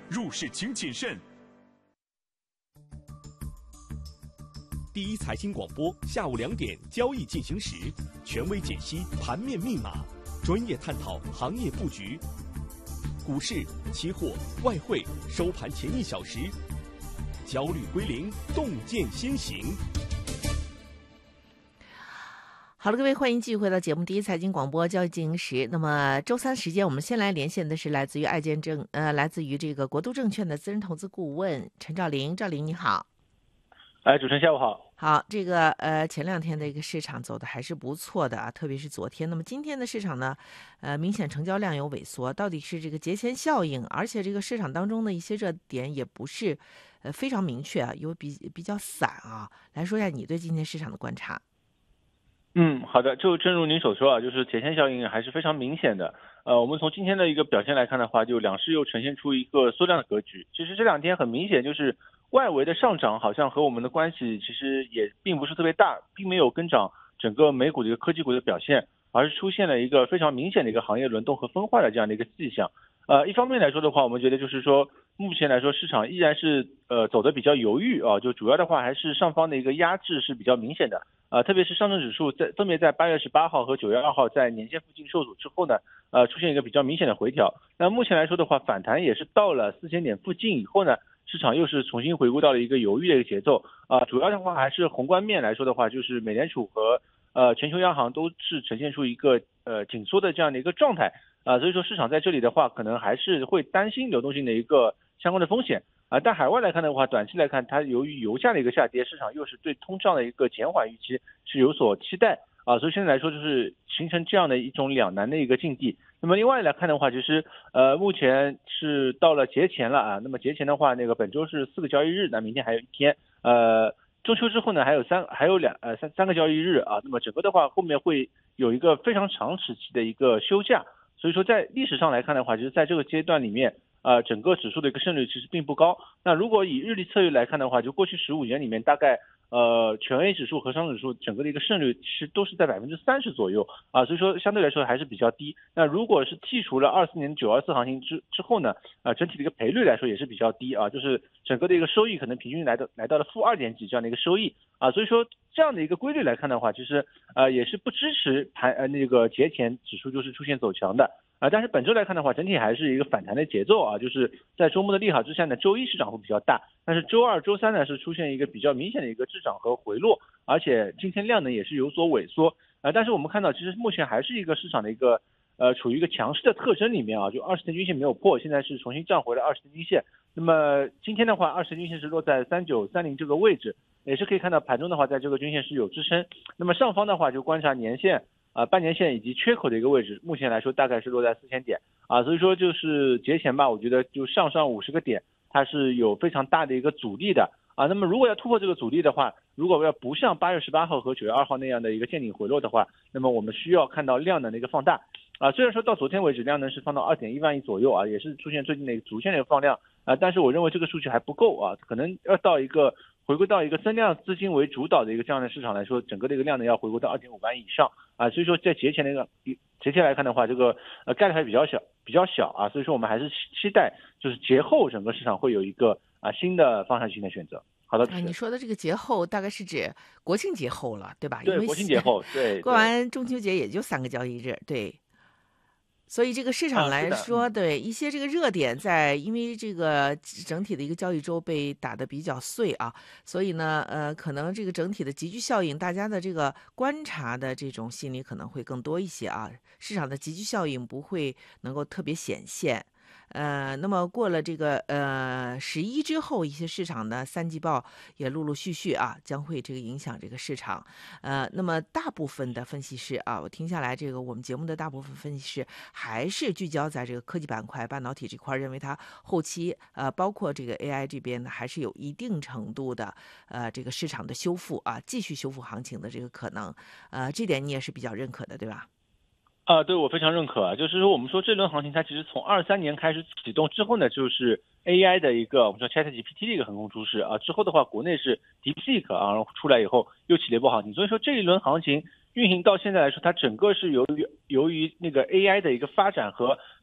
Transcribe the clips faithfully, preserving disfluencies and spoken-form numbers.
入市请谨慎。 第一财经广播下午两点交易进行时，权威解析盘面密码，专业探讨行业布局。股市、期货、外汇收盘前一小时，焦虑归零，洞见先行。 好了，各位，欢迎继续回到节目第一财经广播交易进行时。那么周三时间，我们先来连线的是来自于爱建证，呃，来自于这个国都证券的资深投资顾问陈兆林。兆林你好。 哎，主持人下午好。 好，这个呃前两天的一个市场走的还是不错的啊，特别是昨天。那么今天的市场呢，呃，明显成交量有萎缩，到底是这个节前效应，而且这个市场当中的一些热点也不是呃非常明确啊，有比比较散啊。来说一下你对今天市场的观察。 嗯，好的，就正如您所说啊，就是节前效应还是非常明显的。呃，我们从今天的一个表现来看的话，就两市又呈现出一个缩量的格局。其实这两天很明显就是外围的上涨好像和我们的关系其实也并不是特别大，并没有跟涨整个美股的一个科技股的表现，而是出现了一个非常明显的一个行业轮动和分化的这样的一个迹象。呃，一方面来说的话，我们觉得就是说目前来说市场依然是呃走的比较犹豫啊，就主要的话还是上方的一个压制是比较明显的。呃，特别是上证指数在分别在八月十八号和九月二号在年线附近受阻之后呢，呃，出现一个比较明显的回调。那目前来说的话，反弹也是到了四千点附近以后呢，市场又是重新回归到了一个犹豫的一个节奏啊、呃。主要的话还是宏观面来说的话，就是美联储和呃全球央行都是呈现出一个呃紧缩的这样的一个状态啊、呃，所以说市场在这里的话，可能还是会担心流动性的一个相关的风险。啊，但海外来看的话，短期来看，它由于油价的一个下跌，市场又是对通胀的一个减缓预期是有所期待啊，所以现在来说就是形成这样的一种两难的一个境地。那么另外来看的话，其实呃目前是到了节前了啊，那么节前的话，那个本周是四个交易日，那明天还有一天，呃中秋之后呢还有三还有两呃三三个交易日啊，那么整个的话后面会有一个非常长时期的一个休假，所以说在历史上来看的话，就是在这个阶段里面。呃，整个指数的一个胜率其实并不高。那如果以日历策略来看的话，就过去十五年里面，大概呃全 A 指数和上证指数整个的一个胜率其实都是在百分之三十左右啊，所以说相对来说还是比较低。那如果是剔除了二四年九二四行情之之后呢，啊、呃、整体的一个赔率来说也是比较低啊，就是整个的一个收益可能平均来到来到了负二点几这样的一个收益啊，所以说这样的一个规律来看的话，其实呃也是不支持盘呃那个节前指数就是出现走强的。啊，但是本周来看的话，整体还是一个反弹的节奏啊，就是在周末的利好之下呢，周一市涨会比较大，但是周二、周三呢是出现一个比较明显的一个滞涨和回落，而且今天量呢也是有所萎缩啊。但是我们看到，其实目前还是一个市场的一个呃处于一个强势的特征里面啊，就二十天均线没有破，现在是重新站回了二十天均线。那么今天的话，二十天均线是落在三九三零这个位置，也是可以看到盘中的话，在这个均线是有支撑。那么上方的话就观察年线。啊、呃，半年线以及缺口的一个位置，目前来说大概是落在四千点啊，所以说就是节前吧，我觉得就上上五十个点，它是有非常大的一个阻力的啊。那么如果要突破这个阻力的话，如果要不像八月十八号和九月二号那样的一个见顶回落的话，那么我们需要看到量能的一个放大啊。虽然说到昨天为止量能是放到二点一万亿左右啊，也是出现最近的一个逐渐的一个放量啊，但是我认为这个数据还不够啊，可能要到一个。回归到一个增量资金为主导的一个这样的市场来说，整个的一个量呢要回归到二点五万亿以上啊，所以说在节前的一个节前来看的话，这个呃概率还比较小，比较小啊，所以说我们还是期待就是节后整个市场会有一个啊新的方向性的选择。好的， 啊，你说的这个节后大概是指国庆节后了，对吧？ 对， 因为国庆节后，对， 过完中秋节也就三个交易日，对。所以这个市场来说， 啊、 对一些这个热点在，因为这个整体的一个交易周被打得比较碎啊，所以呢，呃，可能这个整体的集聚效应，大家的这个观察的这种心理可能会更多一些啊，市场的集聚效应不会能够特别显现。呃，那么过了这个呃十一之后，一些市场的三季报也陆陆续续啊，将会这个影响这个市场。呃，那么大部分的分析师啊，我听下来，这个我们节目的大部分分析师还是聚焦在这个科技板块、半导体这块，认为它后期呃，包括这个 A I 这边呢，还是有一定程度的呃这个市场的修复啊，继续修复行情的这个可能。呃，这点你也是比较认可的，对吧？ 啊，对，我非常认可啊，就是说我们说这轮行情它其实从二三年开始启动之后呢，就是 A I 的一个我们说 ChatGPT 的一个横空出世啊，之后的话国内是 DeepSeek 啊，然后出来以后又起了一波行情，所以说这一轮行情运行到现在来说，它整个是由于由于那个 A I 的一个发展和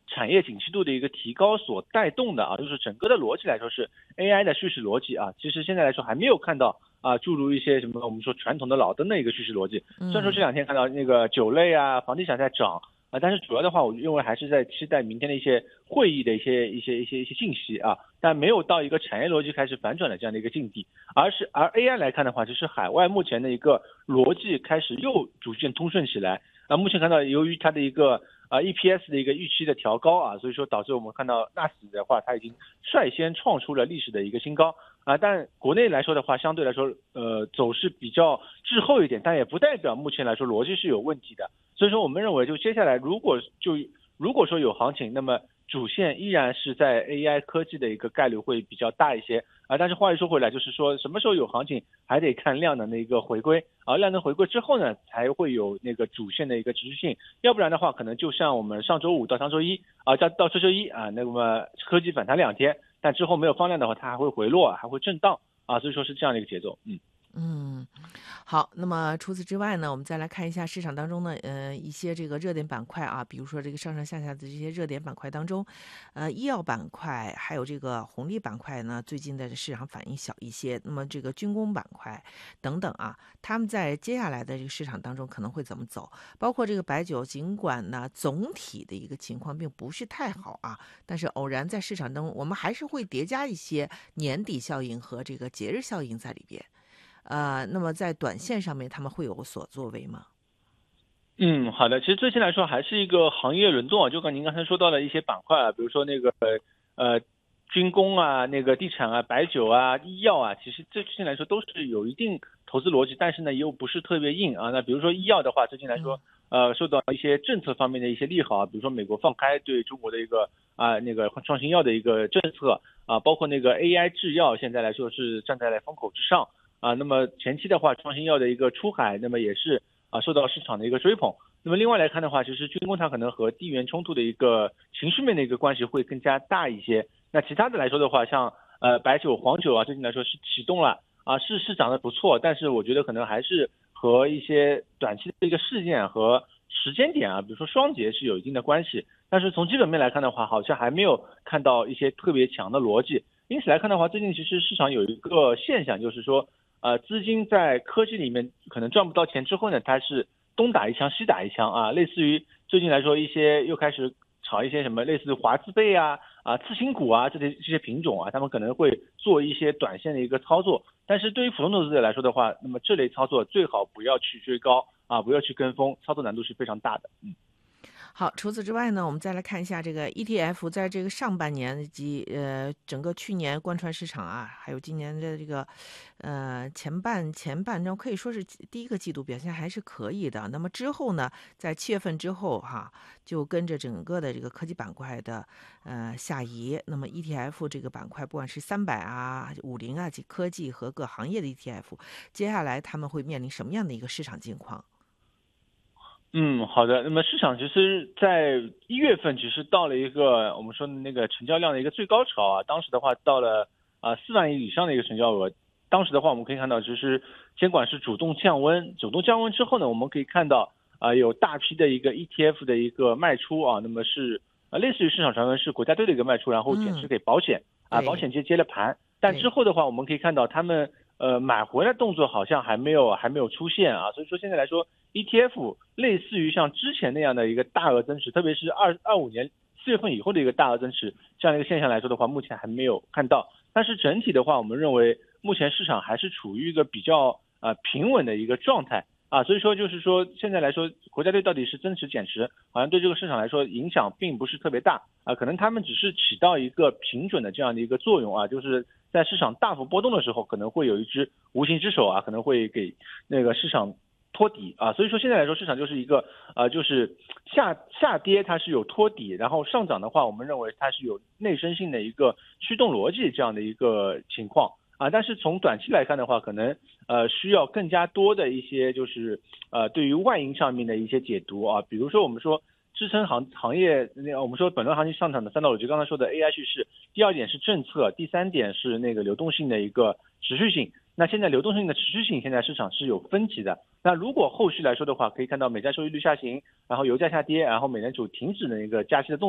产业景气度的一个提高所带动的啊，就是整个的逻辑来说是 A I 的叙事逻辑啊，其实现在来说还没有看到啊，注入一些什么我们说传统的老灯的一个叙事逻辑。虽然说这两天看到那个酒类啊、房地产在涨啊，但是主要的话，我认为还是在期待明天的一些会议的一些一些一些一些信息啊，但没有到一个产业逻辑开始反转的这样的一个境地，而是而 A I 来看的话，就是海外目前的一个逻辑开始又逐渐通顺起来。啊，目前看到由于它的一个啊 E P S 的一个预期的调高啊，所以说导致我们看到纳斯的话，它已经率先创出了历史的一个新高啊。但国内来说的话，相对来说呃走势比较滞后一点，但也不代表目前来说逻辑是有问题的。所以说我们认为，就接下来如果就如果说有行情，那么主线依然是在 A I 科技的一个概率会比较大一些啊，但是话又说回来，就是说什么时候有行情，还得看量能的一个回归啊，量能回归之后呢，才会有那个主线的一个持续性，要不然的话，可能就像我们上周五到上周一啊，到到这周一啊，那么科技反弹两天，但之后没有放量的话，它还会回落，还会震荡啊，所以说是这样的一个节奏，嗯。 嗯，好，那么除此之外呢，我们再来看一下市场当中呢，呃，一些这个热点板块啊，比如说这个上上下下的这些热点板块当中，呃，医药板块还有这个红利板块呢，最近的市场反应小一些。那么这个军工板块等等啊，他们在接下来的这个市场当中可能会怎么走？包括这个白酒，尽管呢总体的一个情况并不是太好啊，但是偶然在市场当中，我们还是会叠加一些年底效应和这个节日效应在里边。呃，那么在短线上面他们会有所作为吗？ 嗯，好的。其实最近来说还是一个行业轮动啊，就跟您刚才说到的一些板块啊，比如说那个呃军工啊、那个地产啊、白酒啊、医药啊，其实最近来说都是有一定投资逻辑，但是呢又不是特别硬啊。那比如说医药的话，最近来说呃受到一些政策方面的一些利好啊，比如说美国放开对中国的一个啊那个创新药的一个政策啊，包括那个 A I 制药现在来说是站在了风口之上。啊，那么前期的话，创新药的一个出海，那么也是啊受到市场的一个追捧。那么另外来看的话，其实军工它可能和地缘冲突的一个情绪面的一个关系会更加大一些。那其他的来说的话，像呃白酒、黄酒啊，最近来说是启动了啊，是是涨得不错，但是我觉得可能还是和一些短期的一个事件和时间点啊，比如说双节是有一定的关系。但是从基本面来看的话，好像还没有看到一些特别强的逻辑。因此来看的话，最近其实市场有一个现象，就是说。呃，资金在科技里面可能赚不到钱之后呢，它是东打一枪西打一枪啊，类似于最近来说一些又开始炒一些什么类似华资贝啊、啊次新股啊这些这些品种啊，他们可能会做一些短线的一个操作。但是对于普通投资者来说的话，那么这类操作最好不要去追高啊，不要去跟风，操作难度是非常大的。嗯。 好，除此之外呢，我们再来看一下这个 E T F 在这个上半年及呃整个去年贯穿市场啊，还有今年的这个呃前半前半周可以说是第一个季度表现还是可以的。那么之后呢，在七月份之后哈，就跟着整个的这个科技板块的呃下移。那么 E T F 这个板块，不管是三百啊、五零啊及科技和各行业的 E T F， 接下来他们会面临什么样的一个市场境况？ 嗯，好的。那么市场其实在一月份其实到了一个我们说的那个成交量的一个最高潮啊，当时的话到了啊四万亿以上的一个成交额。当时的话我们可以看到，就是监管是主动降温，主动降温之后呢，我们可以看到啊有大批的一个 E T F 的一个卖出啊，那么是啊类似于市场传闻是国家队的一个卖出，然后减持给保险、嗯、啊，保险接接了盘。但之后的话，我们可以看到他们呃买回来动作好像还没有还没有出现啊，所以说现在来说 E T F 类似于像之前那样的一个大额增持，特别是二二五年四月份以后的一个大额增持这样的一个现象来说的话，目前还没有看到。但是整体的话，我们认为目前市场还是处于一个比较呃平稳的一个状态啊，所以说就是说现在来说，国家队到底是增持减持，好像对这个市场来说影响并不是特别大啊，可能他们只是起到一个平准的这样的一个作用啊，就是在市场大幅波动的时候，可能会有一只无形之手啊，可能会给那个市场托底啊，所以说现在来说市场就是一个呃就是下下跌它是有托底，然后上涨的话，我们认为它是有内生性的一个驱动逻辑这样的一个情况啊，但是从短期来看的话，可能呃需要更加多的一些就是呃对于外因上面的一些解读啊，比如说我们说支撑行行业，我们说本轮行情上涨的三大逻辑，刚才说的 A I 叙事，第二点是政策，第三点是那个流动性的一个持续性。那现在流动性的持续性，现在市场是有分歧的。那如果后续来说的话，可以看到美债收益率下行，然后油价下跌，然后美联储停止的一个加息的动作，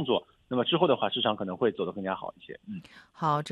那么之后的话，市场可能会走得更加好一些。嗯， 好。